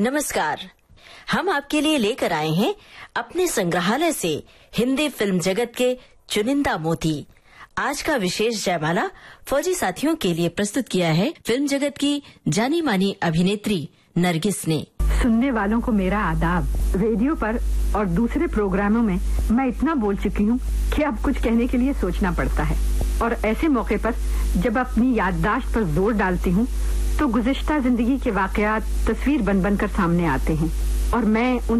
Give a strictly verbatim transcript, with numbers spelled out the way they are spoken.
नमस्कार। हम आपके लिए लेकर आए हैं अपने संग्रहालय से हिंदी फिल्म जगत के चुनिंदा मोती। आज का विशेष जयमाला फौजी साथियों के लिए प्रस्तुत किया है फिल्म जगत की जानी मानी अभिनेत्री नरगिस ने। सुनने वालों को मेरा आदाब। रेडियो पर और दूसरे प्रोग्रामों में मैं इतना बोल चुकी हूँ कि अब कुछ कहने के लिए सोचना पड़ता है, और ऐसे मौके पर जब अपनी याददाश्त पर जोर डालती हूँ तो गुज़िश्ता जिंदगी के वाकयात तस्वीर बन बनकर सामने आते हैं और मैं उन